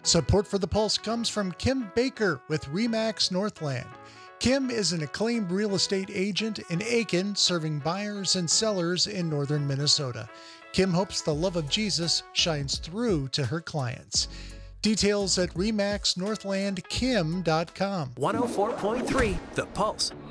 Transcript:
Support for the Pulse comes from Kim Baker with Remax Northland. Kim is an acclaimed real estate agent in Aiken, serving buyers and sellers in northern Minnesota. Kim hopes the love of Jesus shines through to her clients. Details at remaxnorthlandkim.com. 104.3 The Pulse.